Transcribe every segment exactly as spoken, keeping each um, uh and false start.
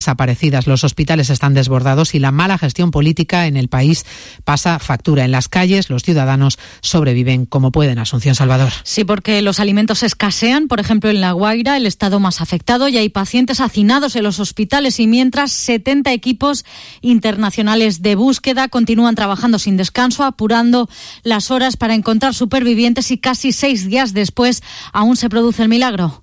desaparecidas. Los hospitales están desbordados y la mala gestión política en el país pasa factura. En las calles los ciudadanos sobreviven como pueden. Asunción Salvador. Sí, porque los alimentos escasean, por ejemplo en La Guaira, el estado más afectado, y hay pacientes hacinados en los hospitales, y mientras setenta equipos internacionales de búsqueda continúan trabajando sin descanso, apurando las horas para encontrar supervivientes, y casi seis días después aún se produce el milagro.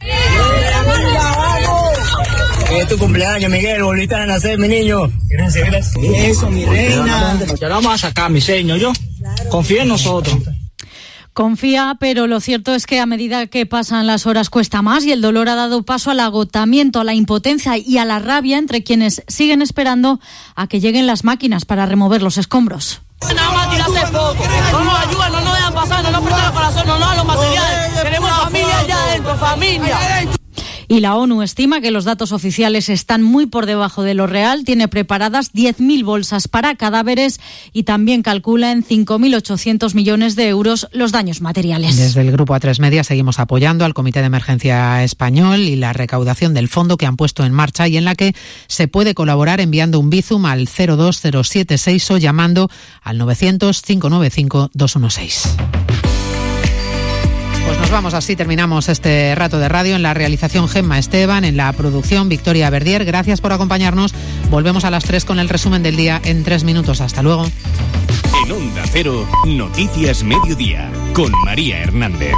Es tu cumpleaños, Miguel, volviste a nacer, mi niño. Gracias, gracias. Eso, mi reina. Te lo vamos a sacar, mi señor, yo. Confía en nosotros. Confía, pero lo cierto es que a medida que pasan las horas cuesta más, y el dolor ha dado paso al agotamiento, a la impotencia y a la rabia entre quienes siguen esperando a que lleguen las máquinas para remover los escombros. Nada más tirarse poco, no nos ayudan, no nos dejan pasar, no nos prestan el corazón, no nos dan los materiales. Tenemos familia allá adentro, familia. Y la ONU estima que los datos oficiales están muy por debajo de lo real. Tiene preparadas diez mil bolsas para cadáveres y también calcula en cinco mil ochocientos millones de euros los daños materiales. Desde el Grupo A tres Media seguimos apoyando al Comité de Emergencia Español y la recaudación del fondo que han puesto en marcha, y en la que se puede colaborar enviando un Bizum al cero dos cero siete seis o llamando al novecientos, cinco nueve cinco, dos uno seis. Pues nos vamos, así terminamos este rato de radio. En la realización, Gemma Esteban; en la producción, Victoria Verdier. Gracias por acompañarnos. Volvemos a las tres con el resumen del día en tres minutos. Hasta luego. En Onda Cero, Noticias Mediodía, con María Hernández.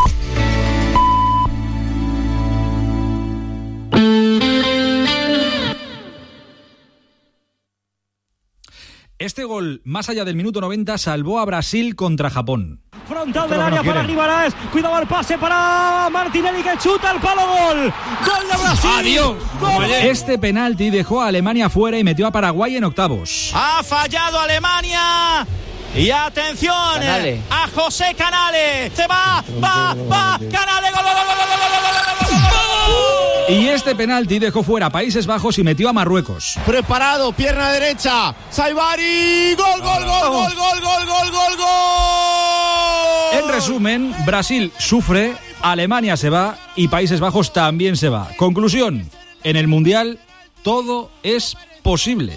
Este gol, más allá del minuto noventa, salvó a Brasil contra Japón. Frontal del área para Guimaraes. Cuidado el pase para Martinelli, que chuta el palo. Gol. Gol de Brasil. Adiós. Gol. Este penalti dejó a Alemania fuera y metió a Paraguay en octavos. Ha fallado Alemania. Y atención, Canale. A José Canale. Se va, va, va. Canale. Gol, gol, gol, gol, gol, gol, gol. Y este penalti dejó fuera a Países Bajos y metió a Marruecos. Preparado, pierna derecha. Saibari. Gol, gol, gol, gol, gol, gol, gol, gol, gol. En resumen, Brasil sufre, Alemania se va y Países Bajos también se va. Conclusión, en el Mundial todo es posible.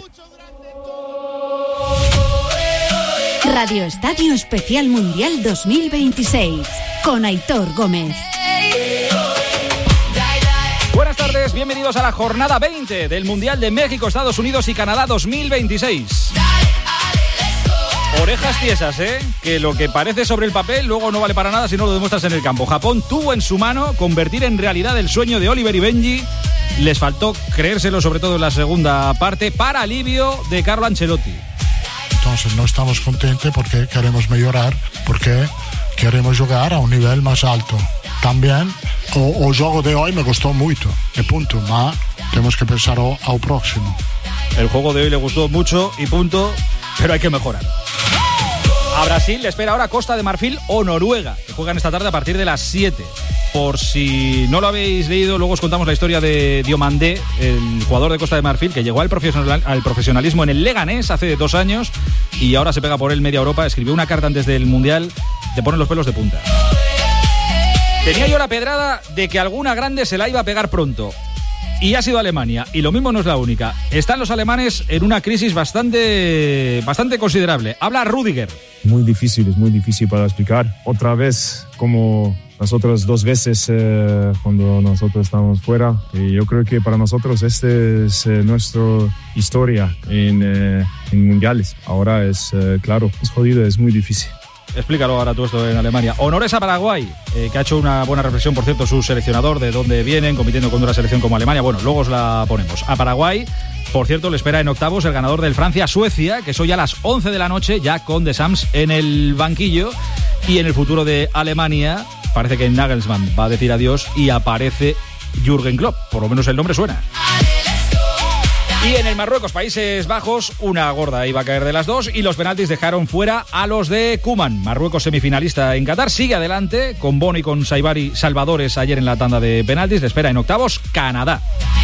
Radio Estadio Especial Mundial dos mil veintiséis con Aitor Gómez. Buenas tardes, bienvenidos a la jornada veinte del Mundial de México, Estados Unidos y Canadá dos mil veintiséis. Orejas tiesas, ¿eh? Que lo que parece sobre el papel luego no vale para nada si no lo demuestras en el campo. Japón tuvo en su mano convertir en realidad el sueño de Oliver y Benji. Les faltó creérselo, sobre todo en la segunda parte, para alivio de Carlo Ancelotti. Entonces no estamos contentos porque queremos mejorar, porque queremos jugar a un nivel más alto. También o, o juego de hoy me costó mucho, y punto, ma tenemos que pensar ao, ao próximo. El juego de hoy le gustó mucho y punto, pero hay que mejorar. A Brasil le espera ahora Costa de Marfil o Noruega, que juegan esta tarde a partir de las siete. Por si no lo habéis leído, luego os contamos la historia de Diomandé, el jugador de Costa de Marfil, que llegó al, profesional, al profesionalismo en el Leganés hace dos años y ahora se pega por él media Europa. Escribió una carta antes del Mundial, te ponen los pelos de punta. Tenía yo la pedrada de que alguna grande se la iba a pegar pronto. Y ha sido Alemania, y lo mismo no es la única. Están los alemanes en una crisis bastante, bastante considerable. Habla Rüdiger. Muy difícil, es muy difícil para explicar. Otra vez, como las otras dos veces eh, cuando nosotros estábamos fuera. Y yo creo que para nosotros esta es eh, nuestra historia en, eh, en mundiales. Ahora es, eh, claro, es jodido, es muy difícil. Explícalo ahora tú esto en Alemania. Honores a Paraguay, eh, que ha hecho una buena reflexión, por cierto, su seleccionador, de dónde vienen, compitiendo con una selección como Alemania. Bueno, luego os la ponemos. A Paraguay, por cierto, le espera en octavos el ganador del Francia-Suecia, que es hoy a las once de la noche, ya con De Sams en el banquillo. Y en el futuro de Alemania, parece que Nagelsmann va a decir adiós y aparece Jürgen Klopp. Por lo menos el nombre suena. Y en el Marruecos, Países Bajos, una gorda iba a caer de las dos y los penaltis dejaron fuera a los de Koeman. Marruecos, semifinalista en Qatar, sigue adelante con Bono y con Saibari salvadores ayer en la tanda de penaltis. Le espera en octavos Canadá.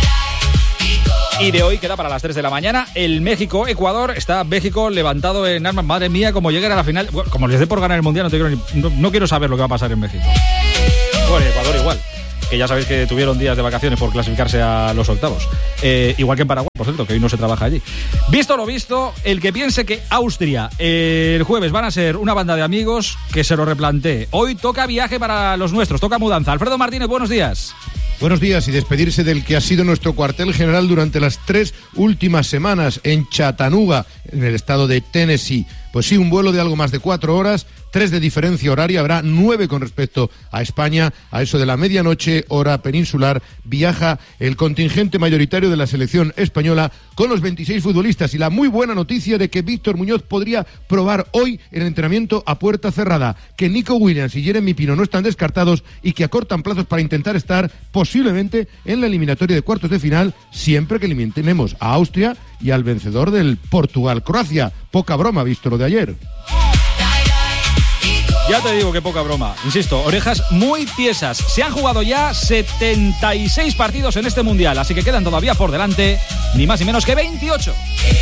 Y de hoy queda para las tres de la mañana el México-Ecuador. Está México levantado en armas. Madre mía, como lleguen a la final, bueno, como les dé por ganar el Mundial, no, te quiero ni, no, no quiero saber lo que va a pasar en México. Bueno, Ecuador igual. que ya sabéis que tuvieron días de vacaciones por clasificarse a los octavos. Eh, igual que en Paraguay, por cierto, que hoy no se trabaja allí. Visto lo visto, el que piense que Austria eh, el jueves van a ser una banda de amigos, que se lo replantee. Hoy toca viaje para los nuestros, toca mudanza. Alfredo Martínez, buenos días. Buenos días, y despedirse del que ha sido nuestro cuartel general durante las tres últimas semanas en Chattanooga, en el estado de Tennessee. Pues sí, un vuelo de algo más de cuatro horas, tres de diferencia horaria, habrá nueve con respecto a España. A eso de la medianoche, hora peninsular, viaja el contingente mayoritario de la selección española con los veintiséis futbolistas. Y la muy buena noticia de que Víctor Muñoz podría probar hoy el entrenamiento a puerta cerrada, que Nico Williams y Jeremy Pino no están descartados y que acortan plazos para intentar estar posiblemente en la eliminatoria de cuartos de final, siempre que eliminemos a Austria y al vencedor del Portugal-Croacia. Poca broma, visto lo de ayer. Ya te digo que poca broma. Insisto, orejas muy tiesas. Se han jugado ya setenta y seis partidos en este Mundial, así que quedan todavía por delante ni más ni menos que veintiocho.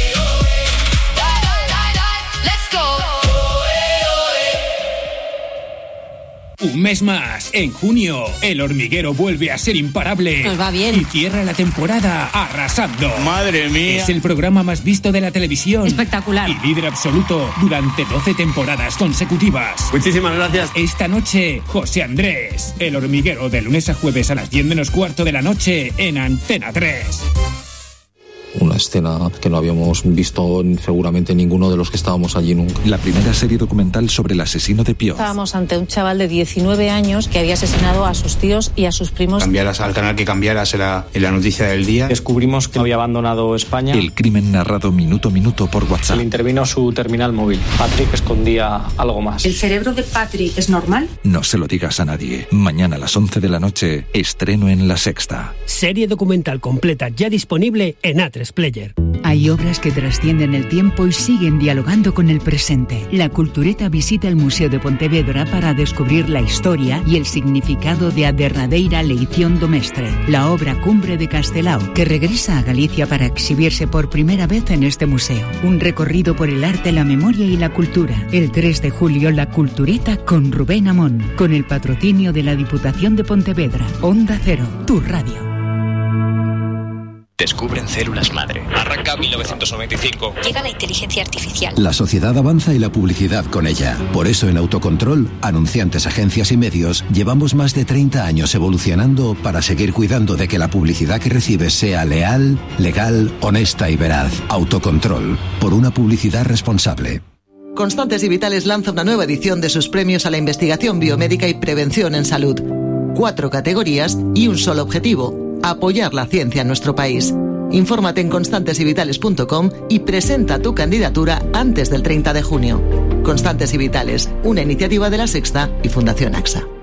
Un mes más, en junio, El Hormiguero vuelve a ser imparable. Nos va bien. Y cierra la temporada arrasando. ¡Madre mía! Es el programa más visto de la televisión. Espectacular. Y líder absoluto durante doce temporadas consecutivas. Muchísimas gracias. Esta noche, José Andrés. El Hormiguero, de lunes a jueves a las diez menos cuarto de la noche en Antena tres. Una escena que no habíamos visto seguramente ninguno de los que estábamos allí nunca. La primera serie documental sobre el asesino de Pío. Estábamos ante un chaval de diecinueve años que había asesinado a sus tíos y a sus primos. Cambiaras al canal que cambiaras era la noticia del día. Descubrimos que había abandonado España. El crimen narrado minuto a minuto por WhatsApp. Le intervino su terminal móvil. Patrick escondía algo más. ¿El cerebro de Patrick es normal? No se lo digas a nadie. Mañana a las once de la noche, estreno en La Sexta. Serie documental completa ya disponible en A tres Player. Hay obras que trascienden el tiempo y siguen dialogando con el presente. La Cultureta visita el Museo de Pontevedra para descubrir la historia y el significado de A derradeira leición do mestre, la obra cumbre de Castelao, que regresa a Galicia para exhibirse por primera vez en este museo. Un recorrido por el arte, la memoria y la cultura. El tres de julio, La Cultureta con Rubén Amón, con el patrocinio de la Diputación de Pontevedra. Onda Cero, tu radio. Descubren células madre. Arranca mil novecientos noventa y cinco. Llega la inteligencia artificial. La sociedad avanza y la publicidad con ella. Por eso en Autocontrol, anunciantes, agencias y medios, llevamos más de treinta años evolucionando para seguir cuidando de que la publicidad que recibes sea leal, legal, honesta y veraz. Autocontrol, por una publicidad responsable. Constantes y Vitales lanza una nueva edición de sus premios a la investigación biomédica y prevención en salud. Cuatro categorías y un solo objetivo: apoyar la ciencia en nuestro país. Infórmate en constantes y vitales punto com y presenta tu candidatura antes del treinta de junio. Constantes y Vitales, una iniciativa de La Sexta y Fundación AXA.